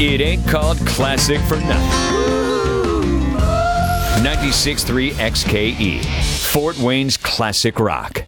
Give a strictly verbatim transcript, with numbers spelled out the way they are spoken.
It ain't called classic for nothing. ninety-six point three X K E, Fort Wayne's classic rock.